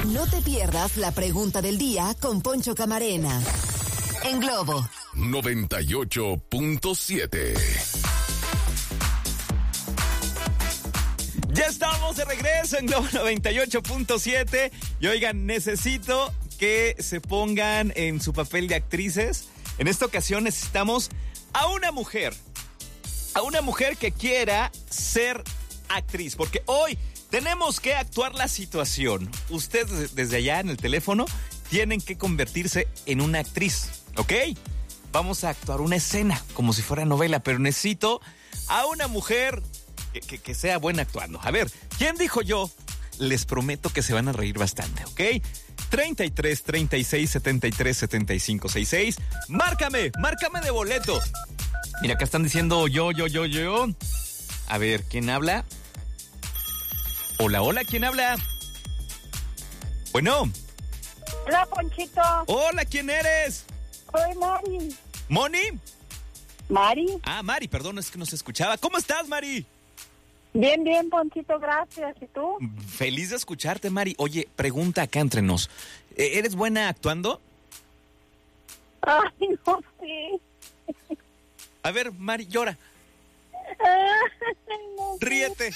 No te pierdas la pregunta del día con Poncho Camarena. En Globo 98.7. Ya estamos de regreso en Globo 98.7. Y oigan, necesito que se pongan en su papel de actrices. En esta ocasión necesitamos a una mujer que quiera ser actriz, porque hoy tenemos que actuar la situación. Ustedes desde allá en el teléfono tienen que convertirse en una actriz, ¿ok? Vamos a actuar una escena como si fuera novela, pero necesito a una mujer que sea buena actuando. A ver, ¿quién dijo yo? Les prometo que se van a reír bastante, ¿ok? 33 36 73 75 66. Márcame de boleto. Mira, acá están diciendo yo. A ver, ¿quién habla? Hola, ¿quién habla? Bueno. Hola, Ponchito. Hola, ¿quién eres? Soy Mari. ¿Moni? Mari. Ah, Mari, perdón, es que no se escuchaba. ¿Cómo estás, Mari? Bien, Ponchito, gracias. ¿Y tú? Feliz de escucharte, Mari. Oye, pregunta acá entre nos. ¿Eres buena actuando? Ay, no sé. A ver, Mari, llora. No sé. Ríete.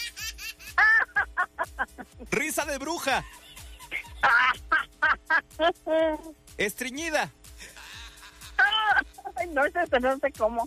Risa de bruja. Estreñida. Ay, no sé cómo.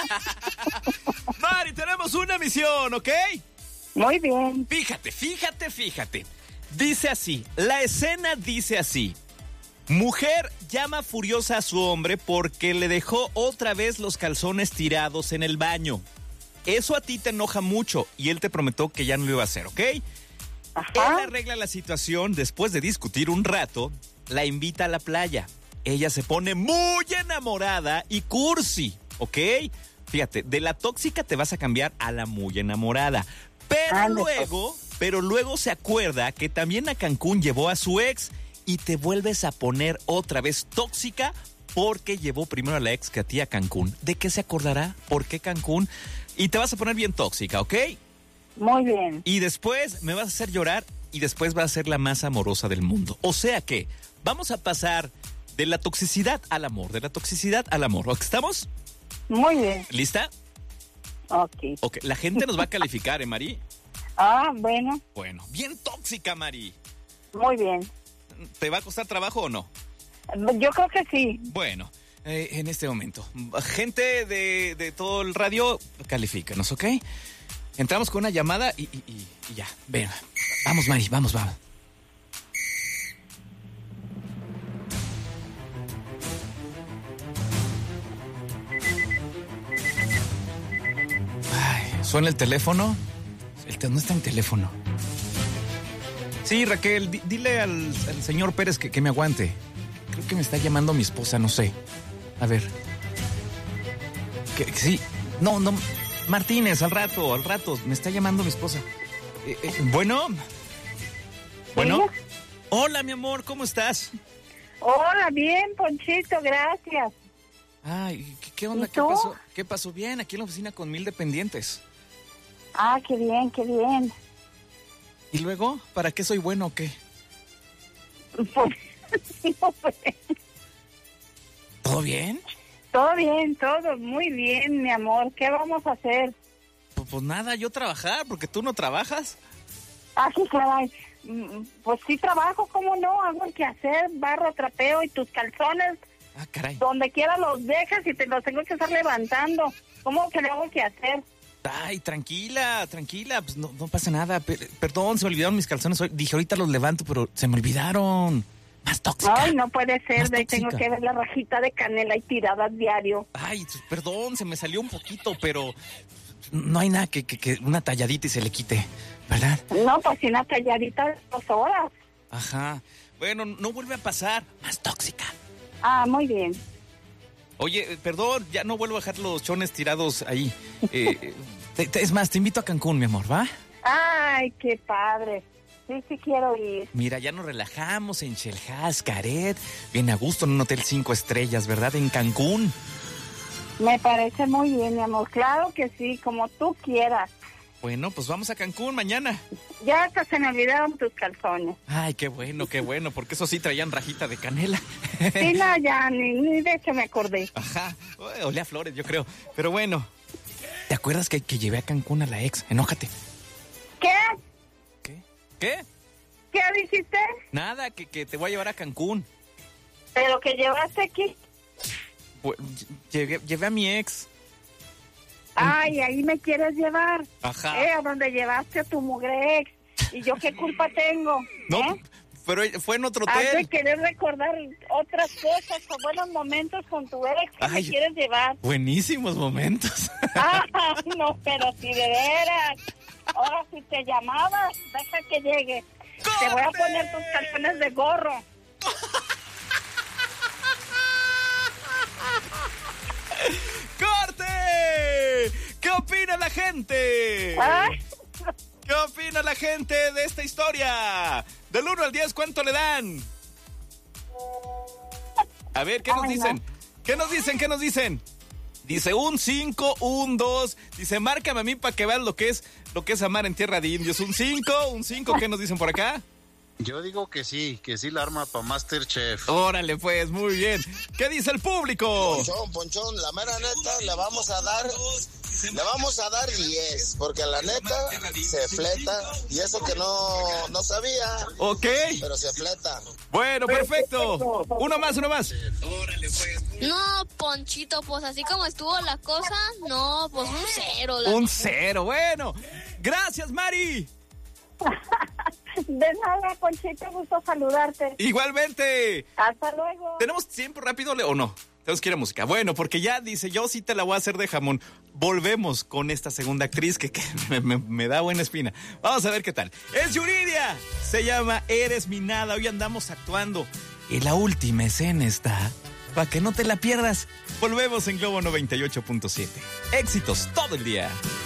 Mari, tenemos una misión, ¿ok? Muy bien. Fíjate. Dice así, la escena dice así. Mujer llama furiosa a su hombre porque le dejó otra vez los calzones tirados en el baño. Eso a ti te enoja mucho y él te prometió que ya no lo iba a hacer, ¿ok? Ajá. Él arregla la situación después de discutir un rato, la invita a la playa. Ella se pone muy enamorada y cursi, ¿ok? Fíjate, de la tóxica te vas a cambiar a la muy enamorada. Pero luego se acuerda que también a Cancún llevó a su ex y te vuelves a poner otra vez tóxica porque llevó primero a la ex que a ti a Cancún. ¿De qué se acordará? ¿Por qué Cancún? Y te vas a poner bien tóxica, ¿ok? Muy bien. Y después me vas a hacer llorar y después vas a ser la más amorosa del mundo. O sea que vamos a pasar de la toxicidad al amor, ¿Estamos? Muy bien. ¿Lista? Ok. La gente nos va a calificar, Mari? Ah, bueno. Bueno, bien tóxica, Mari. Muy bien. ¿Te va a costar trabajo o no? Yo creo que sí. Bueno, en este momento, gente de todo el radio, califícanos, ¿ok? Entramos con una llamada y ya, venga. Vamos, Mari, vamos. Ay, suena el teléfono. No está en teléfono. Sí, Raquel, dile al señor Pérez que me aguante. Creo que me está llamando mi esposa, no sé. A ver. Sí. No. Martínez, al rato. Me está llamando mi esposa. Bueno. Hola, mi amor, ¿cómo estás? Hola, bien, Ponchito, gracias. Ay, ¿qué onda? ¿Y tú? ¿Qué pasó? Bien, aquí en la oficina con 1000 dependientes. Ah, qué bien. ¿Y luego? ¿Para qué soy bueno o qué? Pues, no, pues. ¿Todo bien? Todo bien, todo muy bien, mi amor. ¿Qué vamos a hacer? Pues nada, yo trabajar, porque tú no trabajas. Ah, sí, caray. Pues sí trabajo, ¿cómo no? Hago el quehacer, barro, trapeo y tus calzones. Ah, caray. Donde quiera los dejas y te los tengo que estar levantando. ¿Cómo que le hago que hacer? Ay, tranquila, pues no pasa nada. Perdón, se me olvidaron mis calzones hoy. Dije, ahorita los levanto, pero se me olvidaron. Más tóxica. Ay, no puede ser, de ahí tengo tóxica. que ver la rajita de canela y tiradas diario. Ay, perdón, se me salió un poquito, pero no hay nada que una talladita y se le quite, ¿verdad? No, pues si una talladita de 2 horas. Ajá. Bueno, no vuelve a pasar. Más tóxica. Ah, muy bien. Oye, perdón, ya no vuelvo a dejar los chones tirados ahí. Es más, te invito a Cancún, mi amor, ¿va? Ay, qué padre. Sí quiero ir. Mira, ya nos relajamos en Xel-Há, Xcaret, bien a gusto en un hotel 5 estrellas, ¿verdad? En Cancún. Me parece muy bien, mi amor. Claro que sí, como tú quieras. Bueno, pues vamos a Cancún mañana. Ya hasta se me olvidaron tus calzones. Ay, qué bueno, porque eso sí traían rajita de canela. Sí, no, ya, ni de eso me acordé. Ajá, olía a flores, yo creo. Pero bueno, ¿te acuerdas que llevé a Cancún a la ex? Enójate. ¿Qué? ¿Qué? ¿Qué dijiste? Nada, que te voy a llevar a Cancún. ¿Pero que llevaste aquí? Pues, llevé a mi ex. Ay, ahí me quieres llevar. Ajá. A donde llevaste a tu mugre ex. ¿Y yo qué culpa tengo? No, pero fue en otro hotel. Has de querer recordar otras cosas o buenos momentos con tu ex que me quieres llevar. Buenísimos momentos. Ah, no, pero si de veras. Ahora si te llamabas, deja que llegue. ¡Corte! Te voy a poner tus calzones de gorro. ¡Corte! ¿Qué opina la gente? ¿Ay? ¿Qué opina la gente de esta historia? Del 1 al 10, ¿cuánto le dan? A ver, ¿qué nos dicen? No. ¿Qué nos dicen? Dice un 5, un 2. Dice, márcame a mí para que veas lo que es amar en tierra de indios. Un 5, ¿qué nos dicen por acá? Yo digo que sí la arma para Masterchef. Órale, pues, muy bien. ¿Qué dice el público? Ponchón, la mera neta le vamos a dar 10, porque la neta se fleta, y eso que no sabía. Ok. Pero se fleta. Bueno, perfecto. Uno más. Órale, pues. No, Ponchito, pues así como estuvo la cosa, no, pues un 0. Un 0, bueno. Gracias, Mari. De nada, Ponchito, gusto saludarte. Igualmente. Hasta luego. ¿Tenemos tiempo rápido o no? Tenemos que ir a música. Bueno, porque ya dice, yo sí te la voy a hacer de jamón. Volvemos con esta segunda actriz que me da buena espina. Vamos a ver qué tal. Es Yuridia. Se llama Eres mi nada. Hoy andamos actuando. Y la última escena está para que no te la pierdas. Volvemos en Globo 98.7. Éxitos todo el día.